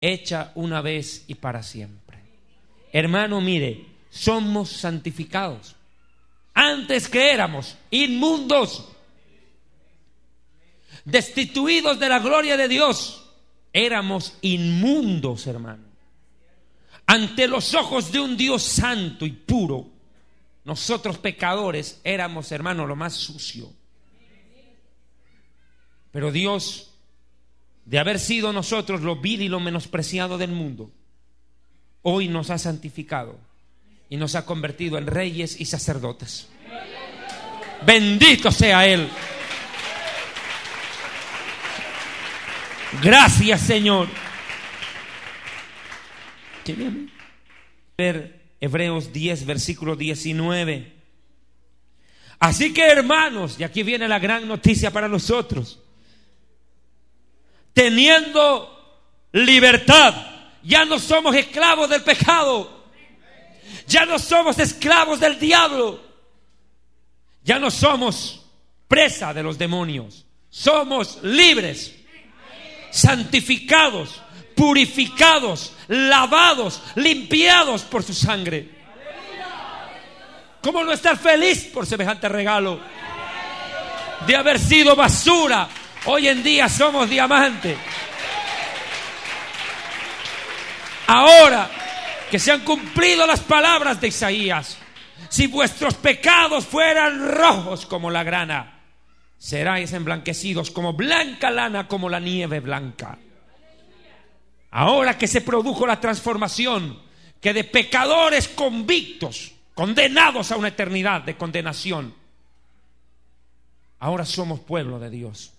hecha una vez y para siempre. Hermano, mire, somos santificados. Antes que éramos inmundos, destituidos de la gloria de Dios, éramos inmundos, hermano. Ante los ojos de un Dios santo y puro, nosotros pecadores éramos, hermano, lo más sucio. Pero Dios, de haber sido nosotros lo vil y lo menospreciado del mundo, hoy nos ha santificado y nos ha convertido en reyes y sacerdotes. Bendito sea Él. Gracias, Señor. Ver Hebreos 10, versículo 19. Así que, hermanos, y aquí viene la gran noticia para nosotros, teniendo libertad, ya no somos esclavos del pecado, ya no somos esclavos del diablo, ya no somos presa de los demonios, somos libres, santificados, purificados, lavados, limpiados por su sangre. ¿Cómo no estar feliz por semejante regalo? De haber sido basura, hoy en día somos diamante. Ahora que se han cumplido las palabras de Isaías, si vuestros pecados fueran rojos como la grana, seráis emblanquecidos como blanca lana, como la nieve blanca. Ahora que se produjo la transformación, que de pecadores convictos, condenados a una eternidad de condenación, ahora somos pueblo de Dios.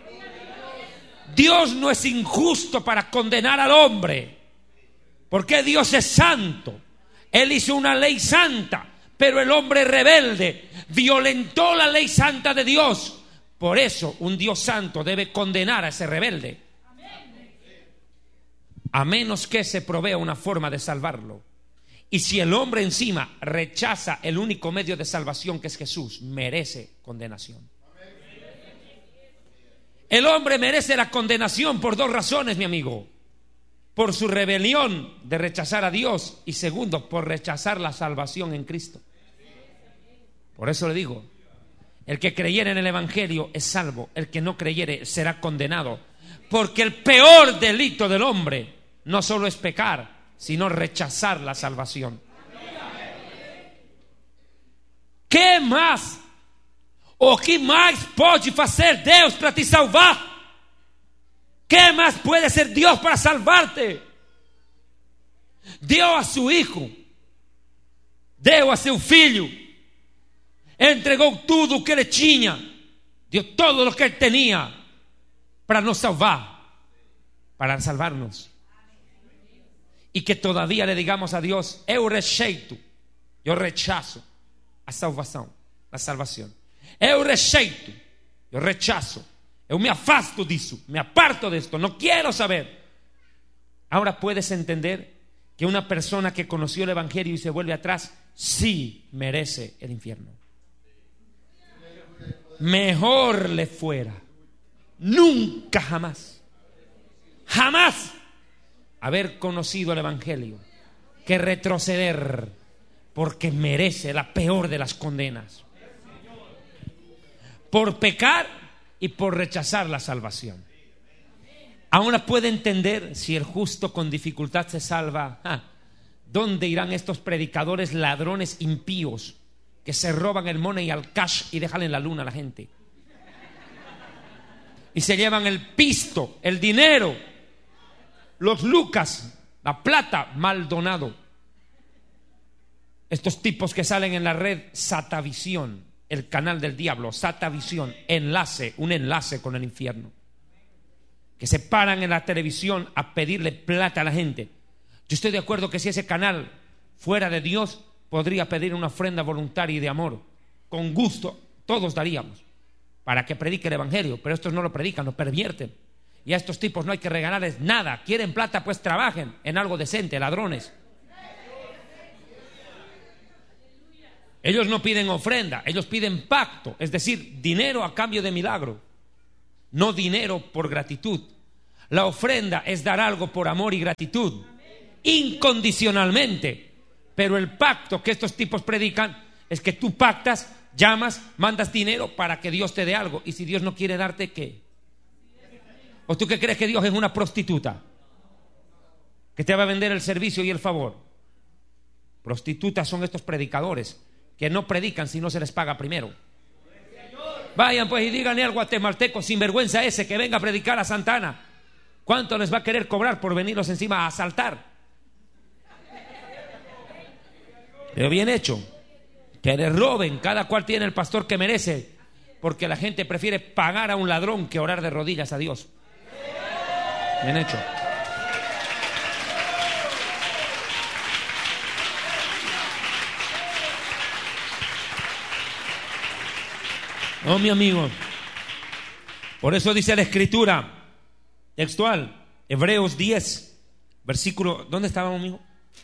Dios no es injusto para condenar al hombre, porque Dios es santo. Él hizo una ley santa, pero el hombre rebelde violentó la ley santa de Dios. Por eso un Dios santo debe condenar a ese rebelde, a menos que se provea una forma de salvarlo. Y si el hombre encima rechaza el único medio de salvación, que es Jesús, merece condenación. El hombre merece la condenación por dos razones, mi amigo: por su rebelión de rechazar a Dios, y segundo, por rechazar la salvación en Cristo. Por eso le digo, el que creyere en el Evangelio es salvo, el que no creyere será condenado, porque el peor delito del hombre no solo es pecar, sino rechazar la salvación. Que mais? O que mais pode fazer Deus para te salvar? Que mais puede ser Dios para salvarte? Deu a su hijo, deu a seu filho, entregou tudo o que ele tinha, deu todo lo que ele tenía para nos salvar, para salvarnos. Y que todavía le digamos a Dios: eu rejeito, yo rechazo a salvación, la salvación. Eu rejeito, yo rechazo, eu me afasto disso, me aparto de esto, no quiero saber. Ahora puedes entender que una persona que conoció el Evangelio y se vuelve atrás, sí merece el infierno. Mejor le fuera nunca jamás haber conocido el Evangelio que retroceder, porque merece la peor de las condenas, por pecar y por rechazar la salvación. Ahora puede entender, si el justo con dificultad se salva, ¿dónde irán estos predicadores ladrones impíos que se roban el money al cash y dejan en la luna a la gente? Y se llevan el pisto, el dinero, los lucas, la plata mal donado. Estos tipos que salen en la red Satavisión, el canal del diablo, Satavisión, un enlace con el infierno, que se paran en la televisión a pedirle plata a la gente. Yo estoy de acuerdo que si ese canal fuera de Dios, podría pedir una ofrenda voluntaria y de amor. Con gusto, todos daríamos, para que predique el Evangelio. Pero estos no lo predican, lo pervierten. Y a estos tipos no hay que regalarles nada. Quieren plata, pues trabajen en algo decente, ladrones. Ellos no piden ofrenda, ellos piden pacto, es decir, dinero a cambio de milagro, no dinero por gratitud. La ofrenda es dar algo por amor y gratitud, incondicionalmente. Pero el pacto que estos tipos predican es que tú pactas, llamas, mandas dinero para que Dios te dé algo. Y si Dios no quiere darte, ¿qué? ¿O tú qué crees que Dios es una prostituta que te va a vender el servicio y el favor? Prostitutas son estos predicadores que no predican si no se les paga primero. Vayan pues y díganle al guatemalteco sinvergüenza ese que venga a predicar a Santana, ¿cuánto les va a querer cobrar por venirlos encima a asaltar? Pero bien hecho, que les roben, cada cual tiene el pastor que merece, porque la gente prefiere pagar a un ladrón que orar de rodillas a Dios. Bien hecho. No, mi amigo. Por eso dice la escritura textual, Hebreos 10, versículo, ¿dónde estábamos, amigo?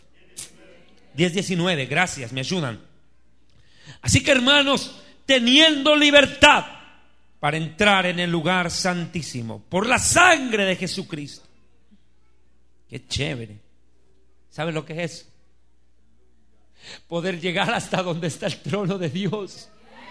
10:19, gracias, me ayudan. Así que, hermanos, teniendo libertad para entrar en el lugar santísimo por la sangre de Jesucristo. Qué chévere. ¿Sabes lo que es? Poder llegar hasta donde está el trono de Dios.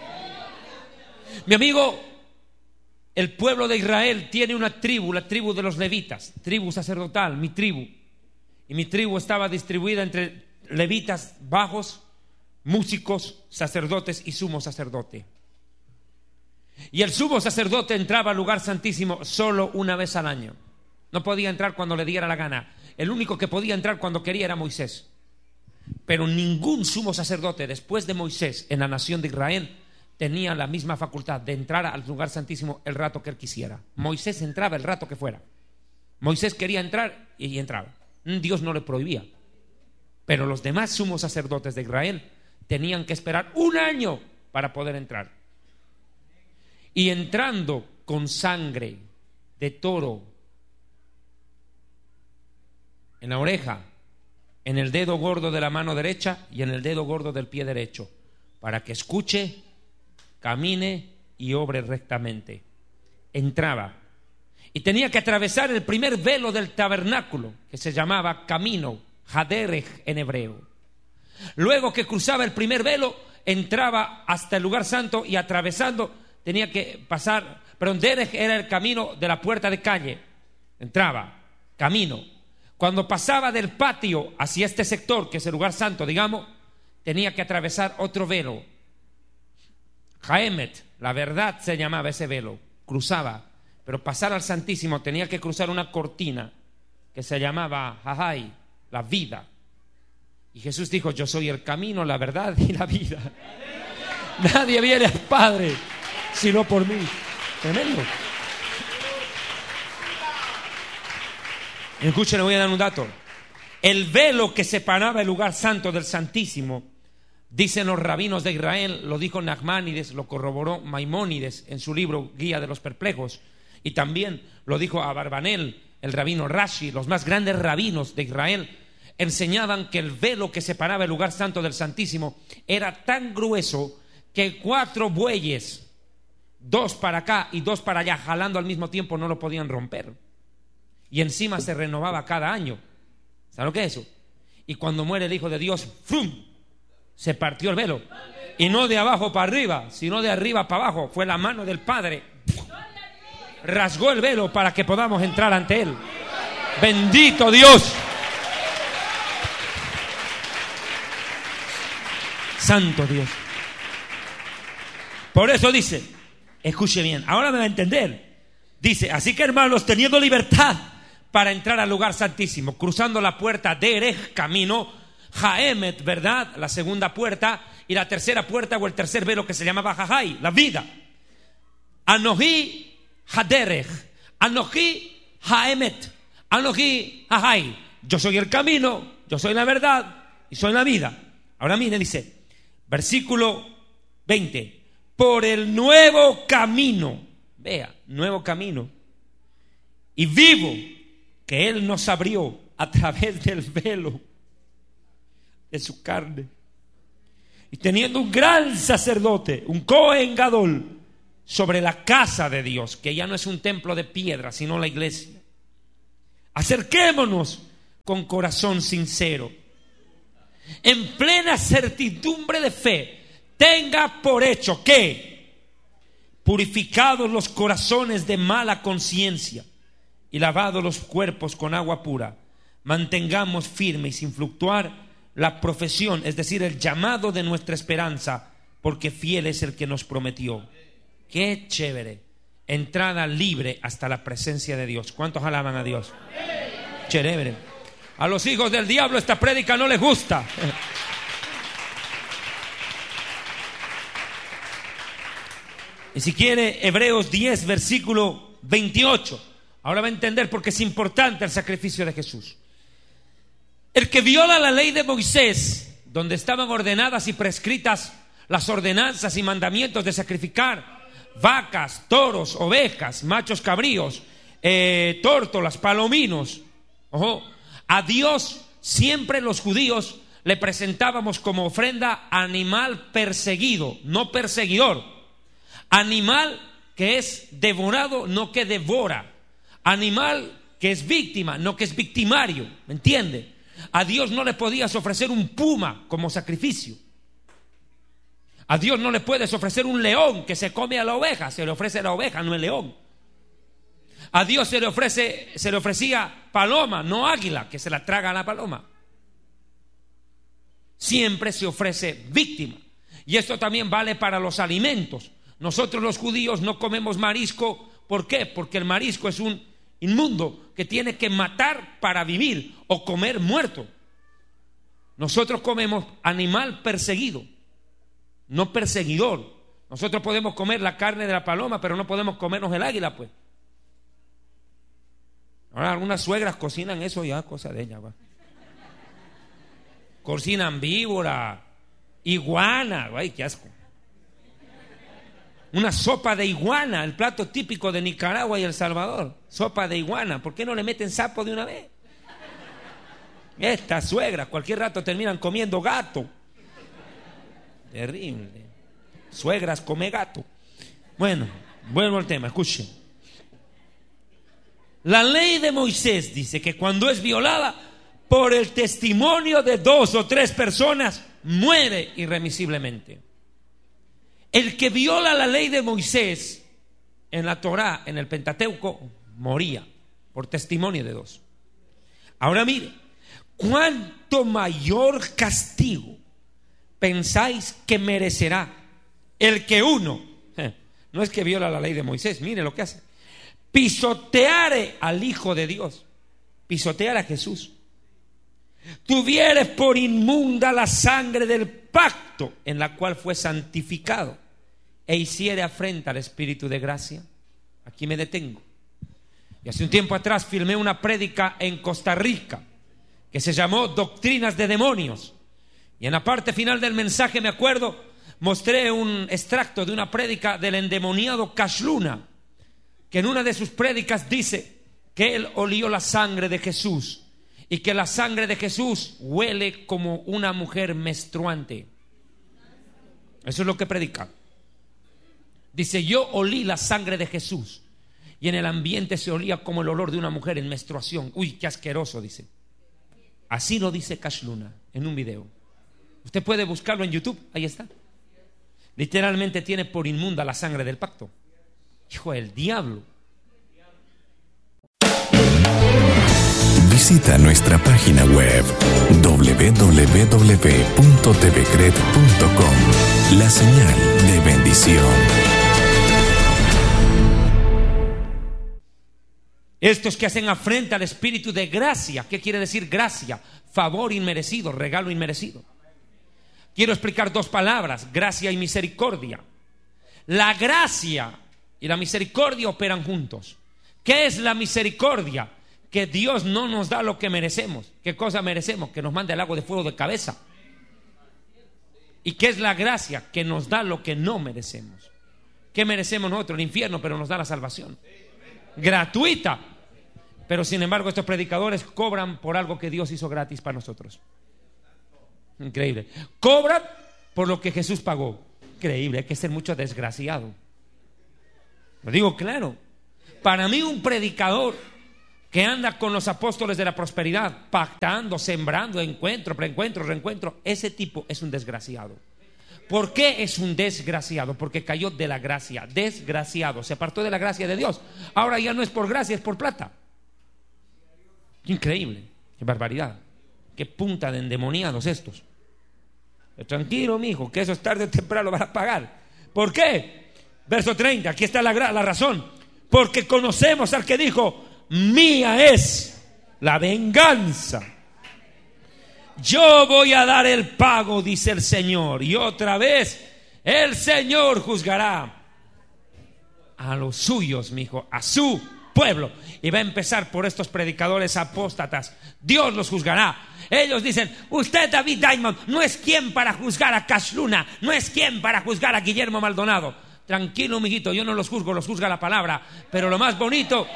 Mi amigo, el pueblo de Israel tiene una tribu, la tribu de los levitas, tribu sacerdotal, mi tribu. Y mi tribu estaba distribuida entre levitas bajos, músicos, sacerdotes y sumo sacerdote. Y el sumo sacerdote entraba al lugar santísimo solo una vez al año. No podía entrar cuando le diera la gana. El único que podía entrar cuando quería era Moisés. Pero ningún sumo sacerdote después de Moisés en la nación de Israel tenía la misma facultad de entrar al lugar santísimo el rato que él quisiera. Moisés entraba el rato que fuera. Moisés quería entrar y entraba. Dios no le prohibía. Pero los demás sumos sacerdotes de Israel tenían que esperar un año para poder entrar. Y entrando con sangre de toro en la oreja, en el dedo gordo de la mano derecha y en el dedo gordo del pie derecho, para que escuche, camine y obre rectamente. Entraba y tenía que atravesar el primer velo del tabernáculo, que se llamaba camino, Haderech en hebreo. Luego que cruzaba el primer velo, entraba hasta el lugar santo y atravesando tenía que pasar, pero Derech era el camino de la puerta de calle. Entraba, camino. Cuando pasaba del patio hacia este sector, que es el lugar santo, digamos, tenía que atravesar otro velo. Haemet, la verdad se llamaba ese velo. Cruzaba, pero pasar al Santísimo tenía que cruzar una cortina que se llamaba Hahai, la vida. Y Jesús dijo: yo soy el camino, la verdad y la vida. Nadie viene al Padre sino por mí. Tremendo. Escuchen, le voy a dar un dato. El velo que separaba el lugar santo del Santísimo, dicen los rabinos de Israel, lo dijo Nachmanides, lo corroboró Maimónides en su libro Guía de los Perplejos, y también lo dijo Abarbanel, el rabino Rashi. Los más grandes rabinos de Israel enseñaban que el velo que separaba el lugar santo del Santísimo era tan grueso que 4 bueyes, 2 para acá y 2 para allá, jalando al mismo tiempo, no lo podían romper. Y encima se renovaba cada año. ¿Saben lo que es eso? Y cuando muere el Hijo de Dios, ¡fum!, se partió el velo. Y no de abajo para arriba, sino de arriba para abajo. Fue la mano del Padre. Rasgó el velo para que podamos entrar ante Él. Bendito Dios. Santo Dios. Por eso dice, escuche bien, ahora me va a entender. Dice: así que, hermanos, teniendo libertad para entrar al lugar santísimo, cruzando la puerta de Derech, camino, Haemet, verdad, la segunda puerta, y la tercera puerta o el tercer velo que se llamaba Hahai, la vida. Anohi Haderech, Anohi Haemet, Anohi Hahai. Yo soy el camino, yo soy la verdad y soy la vida. Ahora mire, dice, versículo 20, por el nuevo camino, vea, nuevo camino y vivo que Él nos abrió a través del velo de su carne, y teniendo un gran sacerdote, un Cohen Gadol, sobre la casa de Dios, que ya no es un templo de piedra, sino la iglesia. Acerquémonos con corazón sincero, en plena certidumbre de fe. Tenga por hecho que, purificados los corazones de mala conciencia y lavados los cuerpos con agua pura, mantengamos firme y sin fluctuar la profesión, es decir, el llamado de nuestra esperanza, porque fiel es el que nos prometió. Qué chévere, entrada libre hasta la presencia de Dios. ¿Cuántos alaban a Dios? Chévere. A los hijos del diablo esta prédica no les gusta. Y si quiere, Hebreos 10, versículo 28. Ahora va a entender por qué es importante el sacrificio de Jesús. El que viola la ley de Moisés, donde estaban ordenadas y prescritas las ordenanzas y mandamientos de sacrificar vacas, toros, ovejas, machos cabríos, tórtolas, palominos. Ojo, a Dios siempre los judíos le presentábamos como ofrenda animal perseguido, no perseguidor. Animal que es devorado, no que devora. Animal que es víctima, no que es victimario. ¿Me entiende? A Dios no le podías ofrecer un puma como sacrificio. A Dios no le puedes ofrecer un león que se come a la oveja. Se le ofrece la oveja, no el león. A Dios se le ofrecía paloma, no águila, que se la traga a la paloma. Siempre se ofrece víctima. Y esto también vale para los alimentos. Nosotros los judíos no comemos marisco. ¿Por qué? Porque el marisco es un inmundo que tiene que matar para vivir o comer muerto. Nosotros comemos animal perseguido, no perseguidor. Nosotros podemos comer la carne de la paloma, pero no podemos comernos el águila, pues. Ahora algunas suegras cocinan eso, ya cosa de ellas, va. Cocinan víbora, iguana, ay, qué asco. Una sopa de iguana, el plato típico de Nicaragua y El Salvador. Sopa de iguana. ¿Por qué no le meten sapo de una vez? Estas suegras cualquier rato terminan comiendo gato. Terrible. Suegras come gato. Bueno, vuelvo al tema, escuchen. La ley de Moisés dice que cuando es violada por el testimonio de 2 o 3 personas, muere irremisiblemente. El que viola la ley de Moisés en la Torá, en el Pentateuco, moría por testimonio de 2. Ahora mire, ¿cuánto mayor castigo pensáis que merecerá el que uno, no es que viola la ley de Moisés, mire lo que hace, pisoteare al Hijo de Dios, pisotear a Jesús, tuvieres por inmunda la sangre del pacto en la cual fue santificado, e hiciere afrenta al Espíritu de gracia? Aquí me detengo. Y hace un tiempo atrás filmé una prédica en Costa Rica que se llamó Doctrinas de Demonios, y en la parte final del mensaje, me acuerdo, mostré un extracto de una prédica del endemoniado Cashluna, que en una de sus prédicas dice que él olió la sangre de Jesús y que la sangre de Jesús huele como una mujer menstruante. Eso es lo que predica. Dice, yo olí la sangre de Jesús y en el ambiente se olía como el olor de una mujer en menstruación. Uy, qué asqueroso, dice. Así lo dice Cashluna en un video. Usted puede buscarlo en YouTube, ahí está. Literalmente tiene por inmunda la sangre del pacto. Hijo del diablo. Visita nuestra página web www.tvcred.com. La señal de bendición. Estos que hacen afrenta al Espíritu de gracia. ¿Qué quiere decir gracia? Favor inmerecido, regalo inmerecido. Quiero explicar 2 palabras, gracia y misericordia. La gracia y la misericordia operan juntos. ¿Qué es la misericordia? Que Dios no nos da lo que merecemos. ¿Qué cosa merecemos? Que nos mande el agua de fuego de cabeza. ¿Y qué es la gracia? Que nos da lo que no merecemos. ¿Qué merecemos nosotros? El infierno, pero nos da la salvación gratuita. Pero sin embargo estos predicadores cobran por algo que Dios hizo gratis para nosotros. Increíble. Cobran por lo que Jesús pagó. Increíble, hay que ser mucho desgraciado. Lo digo claro. Para mí un predicador que anda con los apóstoles de la prosperidad, pactando, sembrando, encuentro, preencuentro, reencuentro, ese tipo es un desgraciado. ¿Por qué es un desgraciado? Porque cayó de la gracia, desgraciado, se apartó de la gracia de Dios. Ahora ya no es por gracia, es por plata. Increíble, qué barbaridad, qué punta de endemoniados estos. Tranquilo, mijo, que eso es tarde o temprano lo van a pagar. ¿Por qué? Verso 30, aquí está la razón. Porque conocemos al que dijo: mía es la venganza, yo voy a dar el pago, dice el Señor. Y otra vez el Señor juzgará a los suyos, mijo, a su pueblo. Y va a empezar por estos predicadores apóstatas. Dios los juzgará. Ellos dicen: usted, David Diamond, no es quien para juzgar a Cash Luna, no es quien para juzgar a Guillermo Maldonado. Tranquilo, mijito, yo no los juzgo, los juzga la palabra. Pero lo más bonito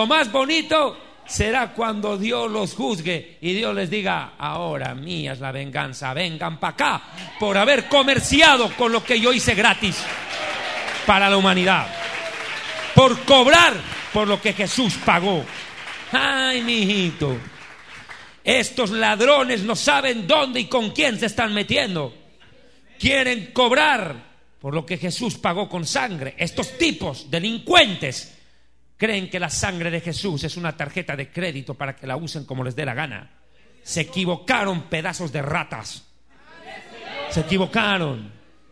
será cuando Dios los juzgue y Dios les diga: ahora mía es la venganza, vengan para acá por haber comerciado con lo que yo hice gratis para la humanidad, por cobrar por lo que Jesús pagó. Ay, mijito, estos ladrones no saben dónde y con quién se están metiendo. Quieren cobrar por lo que Jesús pagó con sangre. Estos tipos delincuentes creen que la sangre de Jesús es una tarjeta de crédito para que la usen como les dé la gana. Se equivocaron, pedazos de ratas. Se equivocaron.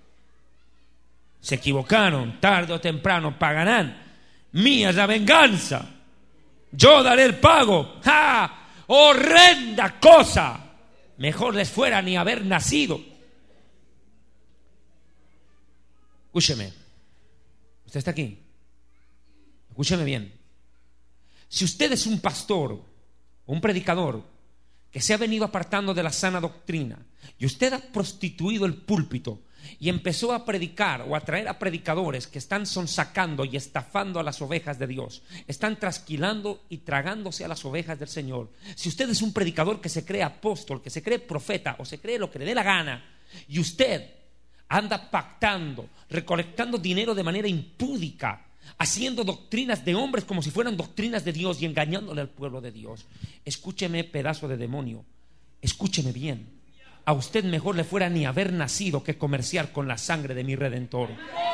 Tarde o temprano pagarán. Mía es la venganza, yo daré el pago. ¡Ja! Horrenda cosa. Mejor les fuera ni haber nacido. Escúcheme, usted está aquí, escúcheme bien. Si usted es un pastor o un predicador que se ha venido apartando de la sana doctrina y usted ha prostituido el púlpito y empezó a predicar o a traer a predicadores que están sonsacando y estafando a las ovejas de Dios, están trasquilando y tragándose a las ovejas del Señor. Si usted es un predicador que se cree apóstol, que se cree profeta o se cree lo que le dé la gana, y usted anda pactando, recolectando dinero de manera impúdica, haciendo doctrinas de hombres como si fueran doctrinas de Dios y engañándole al pueblo de Dios, escúcheme, pedazo de demonio, escúcheme bien. A usted mejor le fuera ni haber nacido que comerciar con la sangre de mi Redentor.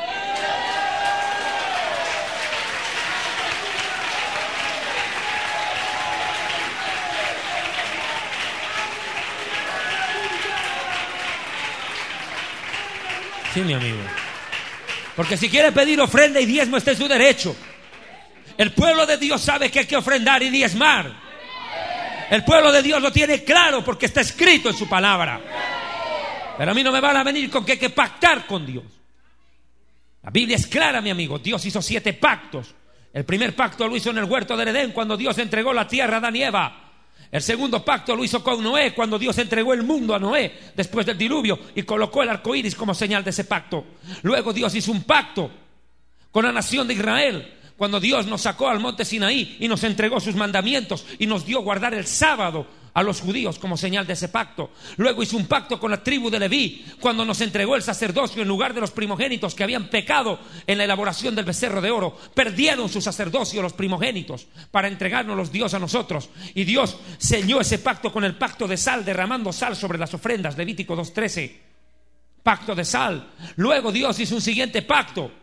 Sí, mi amigo. Porque si quiere pedir ofrenda y diezmo, está en su derecho. El pueblo de Dios sabe que hay que ofrendar y diezmar. El pueblo de Dios lo tiene claro porque está escrito en su palabra. Pero a mí no me van a venir con que hay que pactar con Dios. La Biblia es clara, mi amigo. Dios hizo 7 pactos. El primer pacto lo hizo en el huerto del Edén, cuando Dios entregó la tierra a Adán y Eva. El segundo pacto lo hizo con Noé, cuando Dios entregó el mundo a Noé después del diluvio y colocó el arco iris como señal de ese pacto. Luego Dios hizo un pacto con la nación de Israel, cuando Dios nos sacó al monte Sinaí y nos entregó sus mandamientos y nos dio guardar el sábado a los judíos como señal de ese pacto. Luego hizo un pacto con la tribu de Leví, cuando nos entregó el sacerdocio en lugar de los primogénitos que habían pecado en la elaboración del becerro de oro. Perdieron su sacerdocio los primogénitos para entregárnoslos Dios a nosotros. Y Dios selló ese pacto con el pacto de sal, derramando sal sobre las ofrendas. Levítico 2:13. Pacto de sal. Luego Dios hizo un siguiente pacto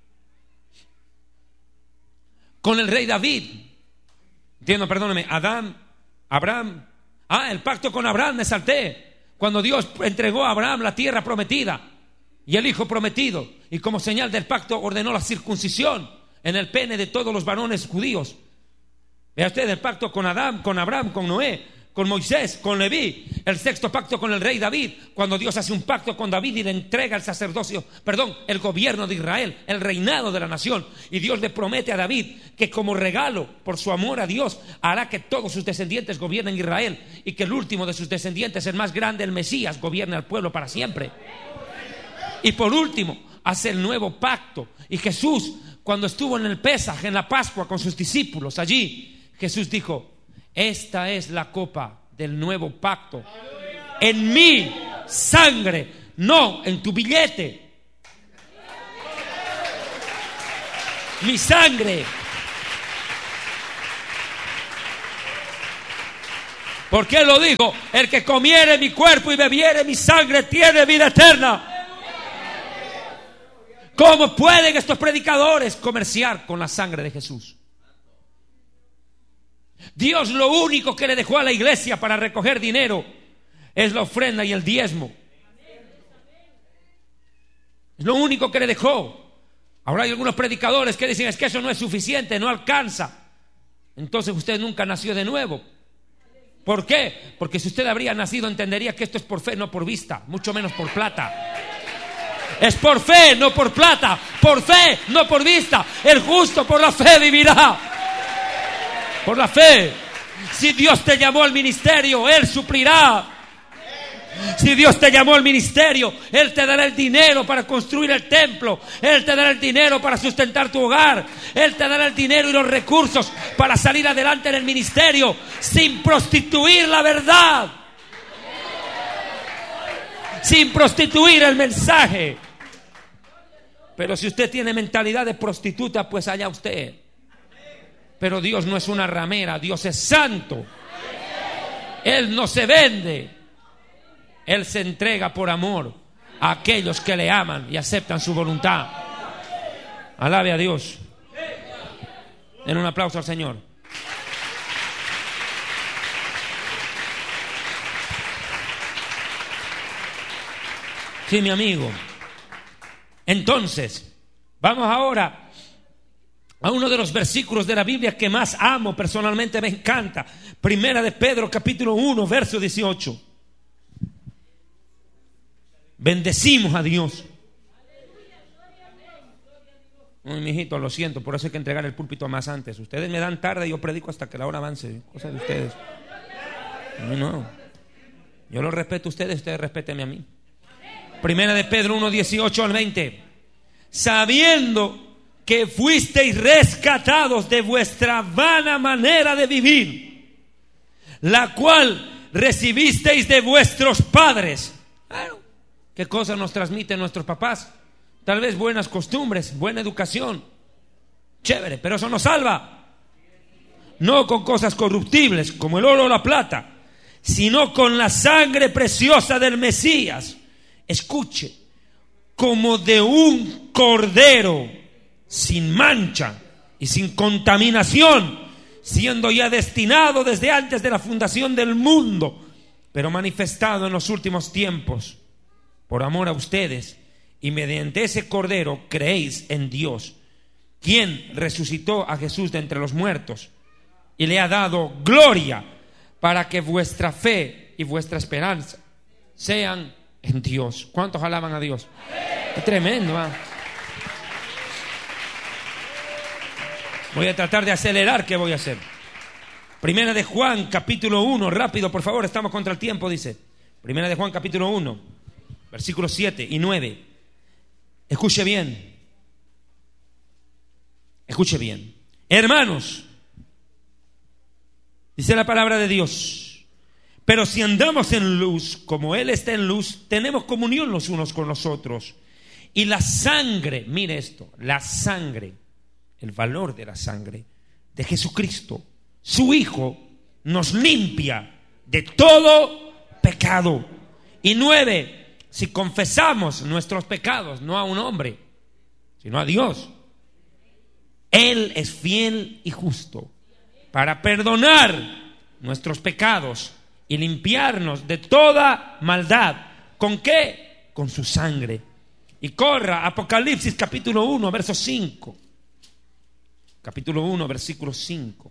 con el rey David. Abraham. El pacto con Abraham, me salté. Cuando Dios entregó a Abraham la tierra prometida y el hijo prometido, y como señal del pacto ordenó la circuncisión en el pene de todos los varones judíos. Vea usted el pacto con Adán, con Abraham, con Noé, con Moisés, con Leví. El sexto pacto con el rey David, cuando Dios hace un pacto con David y le entrega el gobierno de Israel, el reinado de la nación. Y Dios le promete a David que como regalo por su amor a Dios hará que todos sus descendientes gobiernen Israel, y que el último de sus descendientes, el más grande, el Mesías, gobierne al pueblo para siempre. Y por último hace el nuevo pacto. Y Jesús, cuando estuvo en el Pesaj, en la Pascua, con sus discípulos allí, Jesús dijo: esta es la copa del nuevo pacto en mi sangre, no en tu billete. Mi sangre. Porque Él lo dijo: el que comiere mi cuerpo y bebiere mi sangre tiene vida eterna. ¿Cómo pueden estos predicadores comerciar con la sangre de Jesús? Dios lo único que le dejó a la iglesia para recoger dinero es la ofrenda y el diezmo. Es lo único que le dejó. Ahora hay algunos predicadores que dicen: es que eso no es suficiente, no alcanza. Entonces usted nunca nació de nuevo. ¿Por qué? Porque si usted habría nacido, entendería que esto es por fe, no por vista, mucho menos por plata. Es por fe, no por plata. Por fe, no por vista. El justo por la fe vivirá. Por la fe. Si Dios te llamó al ministerio, Él suplirá. Si Dios te llamó al ministerio, Él te dará el dinero para construir el templo. Él te dará el dinero para sustentar tu hogar. Él te dará el dinero y los recursos para salir adelante en el ministerio sin prostituir la verdad, sin prostituir el mensaje. Pero si usted tiene mentalidad de prostituta, pues allá usted. Pero Dios no es una ramera, Dios es santo. Él no se vende. Él se entrega por amor a aquellos que le aman y aceptan su voluntad. Alabe a Dios. Den un aplauso al Señor. Sí, mi amigo. Entonces, vamos ahora a uno de los versículos de la Biblia que más amo, personalmente me encanta. Primera de Pedro, capítulo 1, verso 18. Bendecimos a Dios. Ay, mijito, lo siento, por eso hay que entregar el púlpito más antes. Ustedes me dan tarde y yo predico hasta que la hora avance. Cosa de ustedes. No. Yo los respeto a ustedes, ustedes respétenme a mí. Primera de Pedro 1, 18 al 20. Sabiendo que fuisteis rescatados de vuestra vana manera de vivir, la cual recibisteis de vuestros padres. Claro. ¿Qué cosas nos transmiten nuestros papás? Tal vez buenas costumbres, buena educación. Chévere, pero eso no salva. No con cosas corruptibles como el oro o la plata, sino con la sangre preciosa del Mesías. Escuche, como de un cordero sin mancha y sin contaminación, siendo ya destinado desde antes de la fundación del mundo, pero manifestado en los últimos tiempos. Por amor a ustedes, y mediante ese cordero creéis en Dios, quien resucitó a Jesús de entre los muertos y le ha dado gloria, para que vuestra fe y vuestra esperanza sean en Dios. ¿Cuántos alaban a Dios? ¡Qué tremendo! Voy a tratar de acelerar. ¿Qué voy a hacer? Primera de Juan, capítulo 1. Rápido, por favor, estamos contra el tiempo, dice. Primera de Juan, capítulo 1, versículos 7 y 9. Escuche bien. Escuche bien. Hermanos, dice la palabra de Dios: pero si andamos en luz, como Él está en luz, tenemos comunión los unos con los otros. Y la sangre, mire esto, la sangre, el valor de la sangre de Jesucristo, su Hijo, nos limpia de todo pecado. Y 9, si confesamos nuestros pecados, no a un hombre, sino a Dios, Él es fiel y justo para perdonar nuestros pecados y limpiarnos de toda maldad. ¿Con qué? Con su sangre. Y corra Apocalipsis capítulo 1, verso 5. Capítulo 1, versículo 5.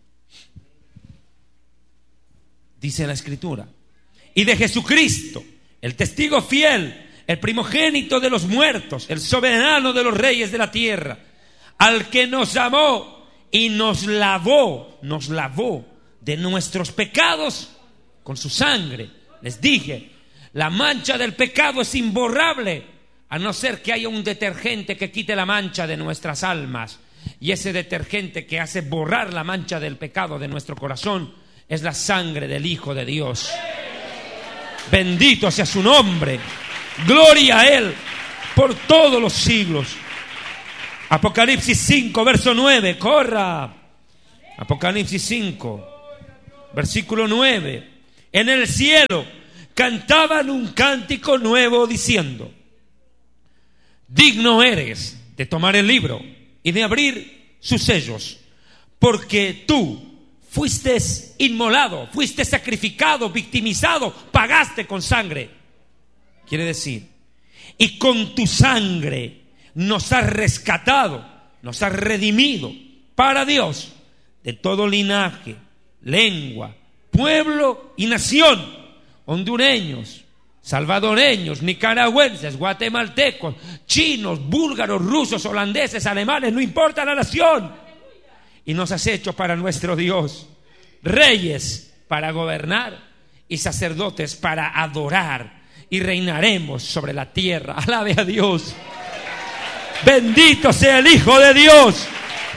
Dice la Escritura: y de Jesucristo, el testigo fiel, el primogénito de los muertos, el soberano de los reyes de la tierra, al que nos amó y nos lavó de nuestros pecados con su sangre. Les dije, la mancha del pecado es imborrable, a no ser que haya un detergente que quite la mancha de nuestras almas. Y ese detergente que hace borrar la mancha del pecado de nuestro corazón es la sangre del Hijo de Dios. Bendito sea su nombre. Gloria a Él por todos los siglos. Apocalipsis 5, verso 9. Corra. Apocalipsis 5, versículo 9. en el cielo cantaban un cántico nuevo diciendo: digno eres de tomar el libro y de abrir sus sellos, porque tú fuiste inmolado, fuiste sacrificado, victimizado, pagaste con sangre. Quiere decir, y con tu sangre nos has rescatado, nos has redimido para Dios de todo linaje, lengua, pueblo y nación, hondureños, salvadoreños, nicaragüenses, guatemaltecos, chinos, búlgaros, rusos, holandeses, alemanes, no importa la nación. Y nos has hecho para nuestro Dios reyes para gobernar y sacerdotes para adorar, y reinaremos sobre la tierra. Alabe a Dios. Bendito sea el Hijo de Dios.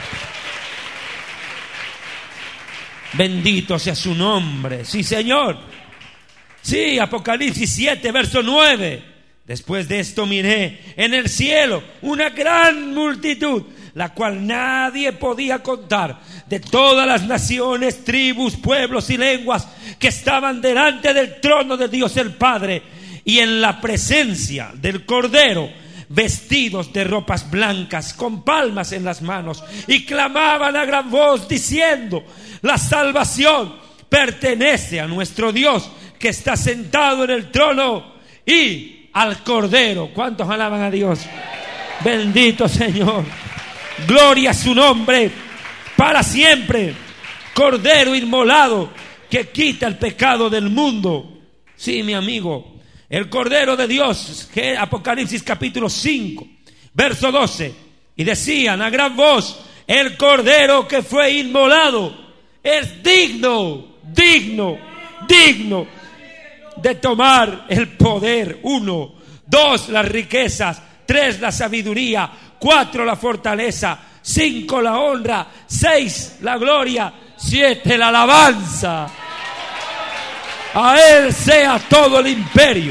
Bendito sea su nombre. Sí, Señor. Sí, Apocalipsis 7, verso 9. Después de esto miré en el cielo una gran multitud, la cual nadie podía contar, de todas las naciones, tribus, pueblos y lenguas, que estaban delante del trono de Dios el Padre y en la presencia del Cordero, vestidos de ropas blancas, con palmas en las manos, y clamaban a gran voz diciendo: la salvación pertenece a nuestro Dios, que está sentado en el trono, y al Cordero. ¿Cuántos alaban a Dios? Bendito Señor. Gloria a su nombre para siempre. Cordero inmolado que quita el pecado del mundo. Sí, mi amigo, el Cordero de Dios, que Apocalipsis capítulo 5, verso 12. Y decían a gran voz: el Cordero que fue inmolado es digno de tomar el poder. 1, 2, las riquezas. 3, la sabiduría. 4, la fortaleza. 5, la honra. 6, la gloria. 7, la alabanza. A Él sea todo el imperio.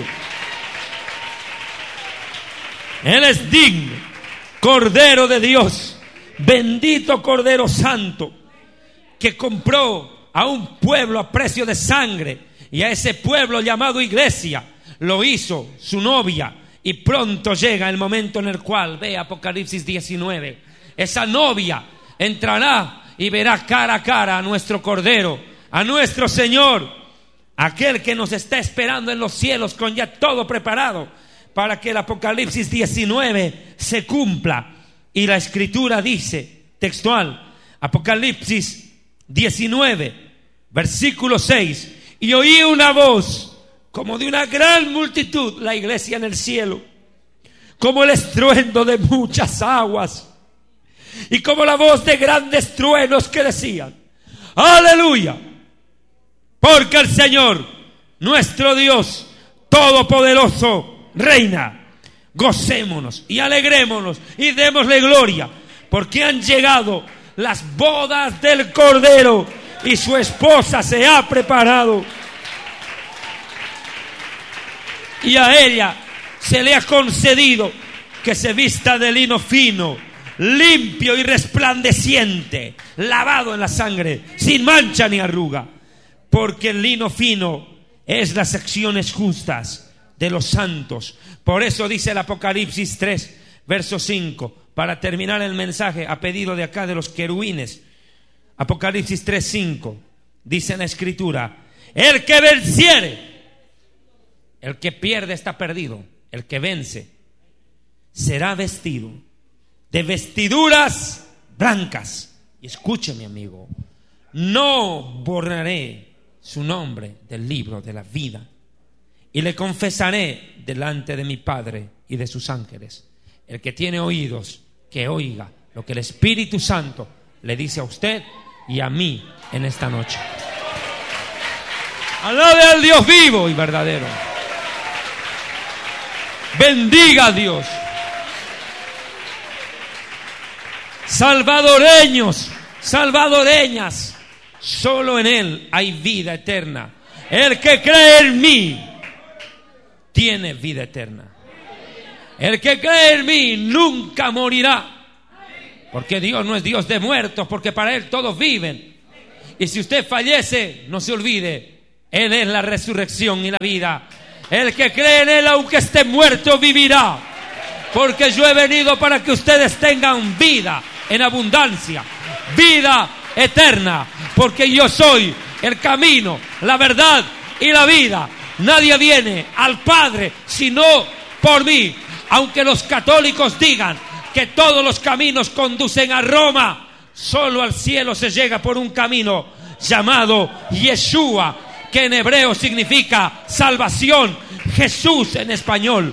Él es digno, Cordero de Dios, bendito Cordero Santo, que compró a un pueblo a precio de sangre, y a ese pueblo llamado iglesia lo hizo su novia. Y pronto llega el momento en el cual, ve Apocalipsis 19, esa novia entrará y verá cara a cara a nuestro Cordero, a nuestro Señor, aquel que nos está esperando en los cielos con ya todo preparado para que el Apocalipsis 19 se cumpla. Y la Escritura dice, textual, Apocalipsis 19, versículo 6: y oí una voz como de una gran multitud, la iglesia en el cielo, como el estruendo de muchas aguas, y como la voz de grandes truenos que decían: aleluya, porque el Señor, nuestro Dios todopoderoso, reina. Gocémonos y alegrémonos y démosle gloria, porque han llegado las bodas del Cordero y su esposa se ha preparado. Y a ella se le ha concedido que se vista de lino fino, limpio y resplandeciente, lavado en la sangre, sin mancha ni arruga, porque el lino fino es las acciones justas de los santos. Por eso dice el Apocalipsis 3, verso 5, para terminar el mensaje a pedido de acá de los querubines. Apocalipsis 3, 5, dice en la Escritura: el que venciere, el que pierde está perdido, el que vence será vestido de vestiduras blancas. Y escuche, mi amigo, no borraré su nombre del libro de la vida, y le confesaré delante de mi Padre y de sus ángeles. El que tiene oídos, que oiga lo que el Espíritu Santo le dice a usted y a mí en esta noche. Alabe al Dios vivo y verdadero. Bendiga a Dios. Salvadoreños, salvadoreñas, solo en Él hay vida eterna. El que cree en mí tiene vida eterna. El que cree en mí nunca morirá, porque Dios no es Dios de muertos, porque para Él todos viven. Y si usted fallece, no se olvide Él es la resurrección y la vida. El que cree en Él, aunque esté muerto, vivirá. Porque yo he venido para que ustedes tengan vida en abundancia, vida eterna. Porque yo soy el camino, la verdad y la vida. Nadie viene al Padre sino por mí. Aunque los católicos digan que todos los caminos conducen a Roma, solo al cielo se llega por un camino llamado Yeshua, que en hebreo significa salvación, Jesús en español.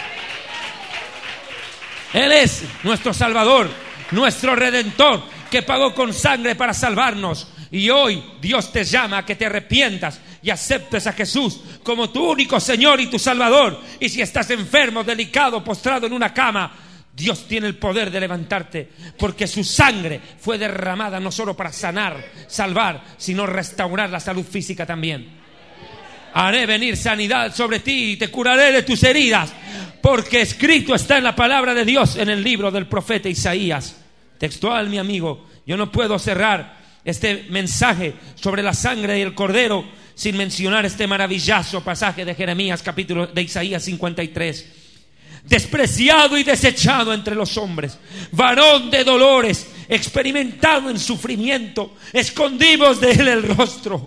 Él es nuestro Salvador, nuestro Redentor, que pagó con sangre para salvarnos. Y hoy Dios te llama a que te arrepientas y aceptes a Jesús como tu único Señor y tu Salvador. Y si estás enfermo, delicado, postrado en una cama, Dios tiene el poder de levantarte, porque su sangre fue derramada no solo para sanar, salvar, sino restaurar la salud física también. Haré venir sanidad sobre ti y te curaré de tus heridas, porque escrito está en la palabra de Dios en el libro del profeta Isaías. Textual, mi amigo. Yo no puedo cerrar este mensaje sobre la sangre y el cordero sin mencionar este maravilloso pasaje de Jeremías, capítulo de Isaías 53. Despreciado y desechado entre los hombres, varón de dolores, experimentado en sufrimiento, escondimos de él el rostro.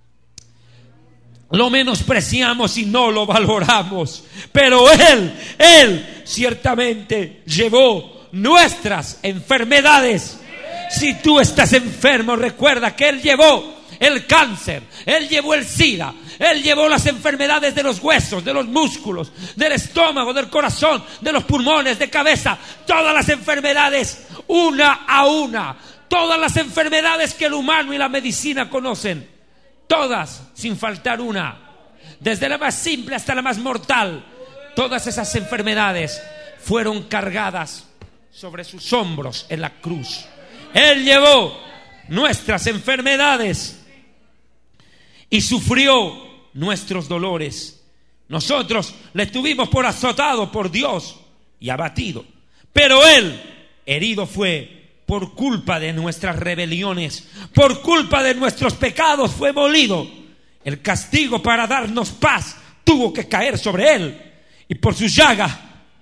Lo menospreciamos y no lo valoramos, pero Él ciertamente llevó nuestras enfermedades. Si tú estás enfermo, recuerda que Él llevó el cáncer, Él llevó el SIDA, Él llevó las enfermedades de los huesos, de los músculos, del estómago, del corazón, de los pulmones, de cabeza. Todas las enfermedades, una a una. Todas las enfermedades que el humano y la medicina conocen. Todas, sin faltar una. Desde la más simple hasta la más mortal. Todas esas enfermedades fueron cargadas sobre sus hombros en la cruz. Él llevó nuestras enfermedades y sufrió nuestros dolores. Nosotros le tuvimos por azotado por Dios y abatido, pero Él herido fue por culpa de nuestras rebeliones, por culpa de nuestros pecados fue molido. El castigo para darnos paz tuvo que caer sobre Él, y por su llaga,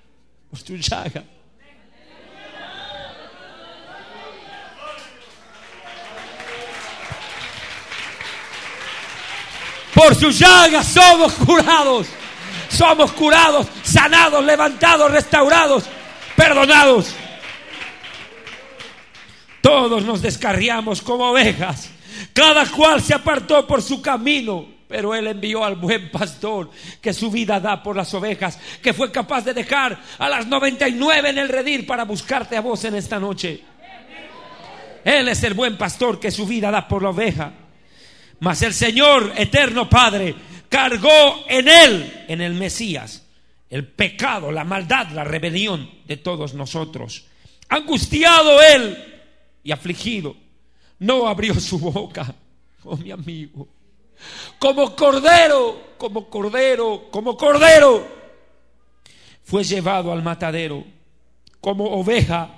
por sus llagas somos curados, sanados, levantados, restaurados, perdonados. Todos nos descarriamos como ovejas, cada cual se apartó por su camino, pero Él envió al buen pastor que su vida da por las ovejas, que fue capaz de dejar a las 99 en el redil para buscarte a vos en esta noche. Él es el buen pastor que su vida da por la oveja. Mas el Señor eterno Padre cargó en Él, en el Mesías, el pecado, la maldad, la rebelión de todos nosotros. Angustiado Él y afligido, no abrió su boca, oh mi amigo. Como cordero, fue llevado al matadero, como oveja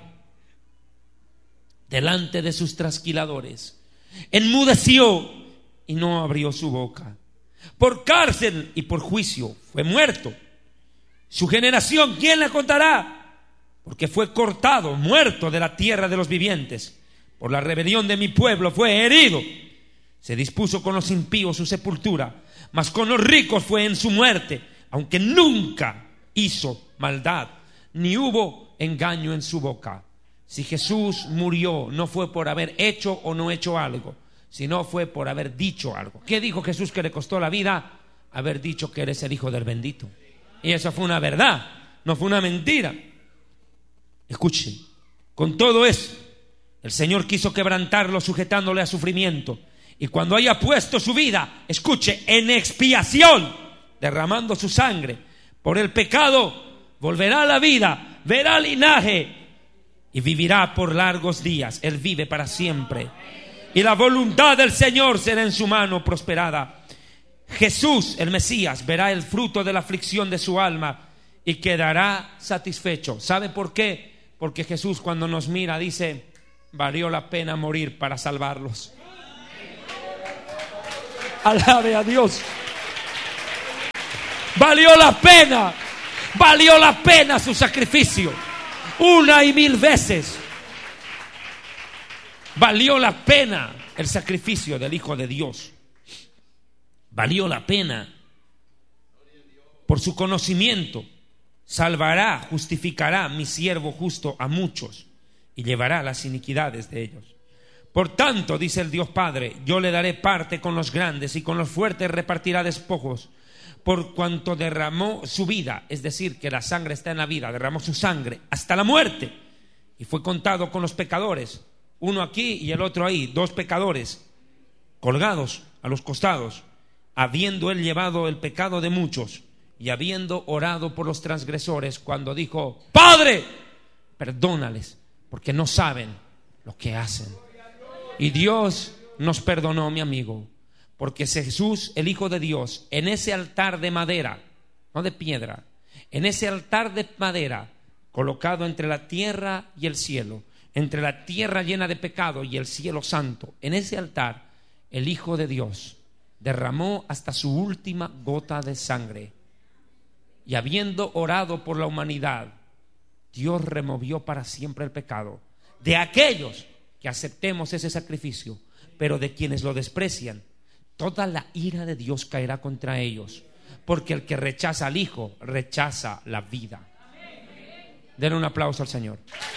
delante de sus trasquiladores. Enmudeció y no abrió su boca. Por cárcel y por juicio fue muerto. Su generación, ¿quién la contará? Porque fue cortado, muerto de la tierra de los vivientes. Por la rebelión de mi pueblo fue herido. Se dispuso con los impíos su sepultura, mas con los ricos fue en su muerte, aunque nunca hizo maldad, ni hubo engaño en su boca. Si Jesús murió, no fue por haber hecho o no hecho algo, sino fue por haber dicho algo. ¿Qué dijo Jesús que le costó la vida? Haber dicho que eres el Hijo del bendito. Y eso fue una verdad, no fue una mentira. Escuchen, con todo eso, el Señor quiso quebrantarlo sujetándole a sufrimiento. Y cuando haya puesto su vida, escuche, en expiación, derramando su sangre por el pecado, volverá a la vida, verá linaje y vivirá por largos días. Él vive para siempre. Y la voluntad del Señor será en su mano prosperada. Jesús, el Mesías, verá el fruto de la aflicción de su alma y quedará satisfecho. ¿Sabe por qué? Porque Jesús, cuando nos mira, dice: valió la pena morir para salvarlos. Alabe a Dios. Valió la pena. Valió la pena su sacrificio. 1 y 1000 veces. Valió la pena el sacrificio del Hijo de Dios. Valió la pena. Por su conocimiento salvará, justificará mi siervo justo a muchos y llevará las iniquidades de ellos. Por tanto, dice el Dios Padre, yo le daré parte con los grandes y con los fuertes repartirá despojos, por cuanto derramó su vida, es decir, que la sangre está en la vida, derramó su sangre hasta la muerte y fue contado con los pecadores, uno aquí y el otro ahí, 2 pecadores colgados a los costados, habiendo él llevado el pecado de muchos y habiendo orado por los transgresores, cuando dijo: Padre, perdónales, porque no saben lo que hacen. Y Dios nos perdonó, mi amigo, porque Jesús, el Hijo de Dios, en ese altar de madera, no de piedra, en ese altar de madera, colocado entre la tierra y el cielo, entre la tierra llena de pecado y el cielo santo, en ese altar, el Hijo de Dios derramó hasta su última gota de sangre. Y habiendo orado por la humanidad, Dios removió para siempre el pecado de aquellos que aceptemos ese sacrificio, pero de quienes lo desprecian, toda la ira de Dios caerá contra ellos, porque el que rechaza al Hijo rechaza la vida. Den un aplauso al Señor.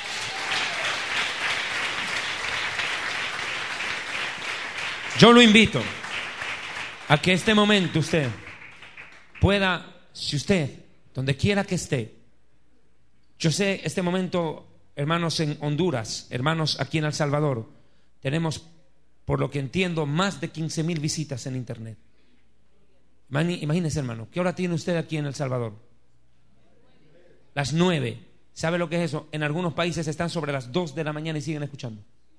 Yo lo invito a que este momento usted pueda, si usted, donde quiera que esté, yo sé, este momento, hermanos en Honduras, hermanos aquí en El Salvador, tenemos, por lo que entiendo, más de 15,000 visitas en internet. Imagínese, hermano, ¿qué hora tiene usted aquí en El Salvador? Las 9. ¿Sabe lo que es eso? En algunos países están sobre las 2 de la mañana y siguen escuchando.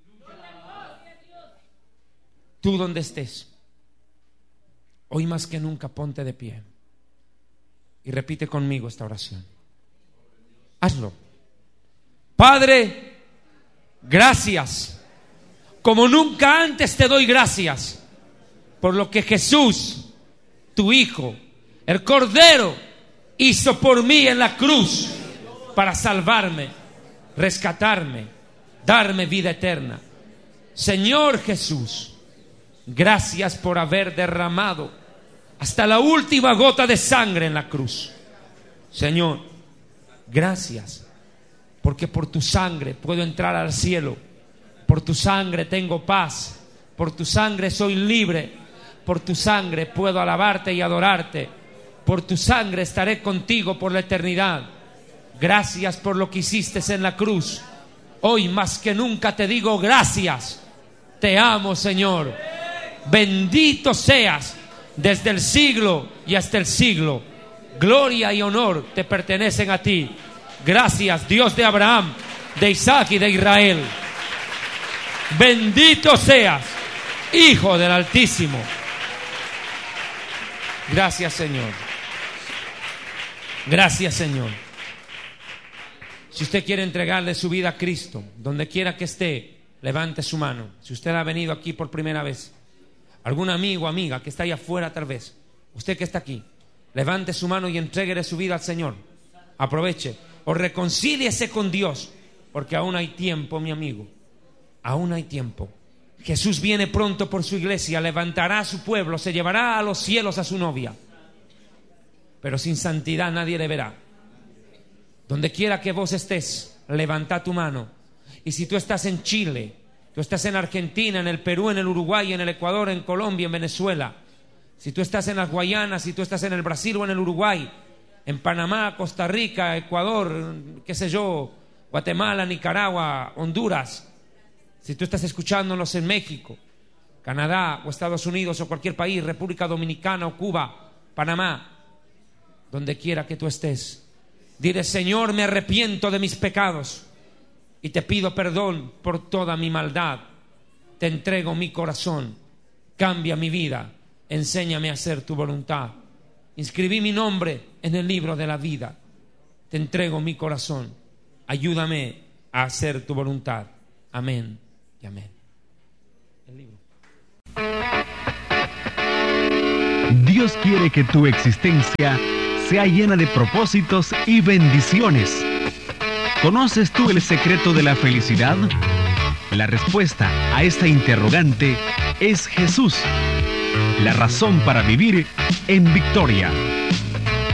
Tú donde estés, hoy más que nunca ponte de pie y repite conmigo esta oración. Hazlo. Padre, gracias. Como nunca antes te doy gracias por lo que Jesús, tu Hijo, el Cordero, hizo por mí en la cruz para salvarme, rescatarme, darme vida eterna. Señor Jesús, gracias por haber derramado hasta la última gota de sangre en la cruz. Señor, gracias, porque por tu sangre puedo entrar al cielo, por tu sangre tengo paz, por tu sangre soy libre, por tu sangre puedo alabarte y adorarte, por tu sangre estaré contigo por la eternidad. Gracias por lo que hiciste en la cruz. Hoy más que nunca te digo gracias. Te amo, Señor. Bendito seas desde el siglo y hasta el siglo. Gloria y honor te pertenecen a ti. Gracias, Dios de Abraham, de Isaac y de Israel. Bendito seas, Hijo del Altísimo. Gracias, Señor. Gracias, Señor. Si usted quiere entregarle su vida a Cristo, donde quiera que esté, levante su mano. Si usted ha venido aquí por primera vez, algún amigo o amiga que está allá afuera tal vez, usted que está aquí, levante su mano y entréguele su vida al Señor. Aproveche o reconcíliese con Dios, porque aún hay tiempo, mi amigo. Aún hay tiempo. Jesús viene pronto por su iglesia, levantará a su pueblo, se llevará a los cielos a su novia. Pero sin santidad nadie le verá. Donde quiera que vos estés, levanta tu mano. Y si tú estás en Chile, tú estás en Argentina, en el Perú, en el Uruguay, en el Ecuador, en Colombia, en Venezuela, si tú estás en las Guayanas, si tú estás en el Brasil o en el Uruguay, en Panamá, Costa Rica, Ecuador, qué sé yo, Guatemala, Nicaragua, Honduras, si tú estás escuchándonos en México, Canadá o Estados Unidos o cualquier país, República Dominicana o Cuba, Panamá, donde quiera que tú estés, dile: Señor, me arrepiento de mis pecados y te pido perdón por toda mi maldad. Te entrego mi corazón, cambia mi vida, enséñame a hacer tu voluntad. Inscribí mi nombre en el libro de la vida. Te entrego mi corazón, ayúdame a hacer tu voluntad. Amén y amén. El libro. Dios quiere que tu existencia sea llena de propósitos y bendiciones. ¿Conoces tú el secreto de la felicidad? La respuesta a esta interrogante es Jesús, la razón para vivir en victoria.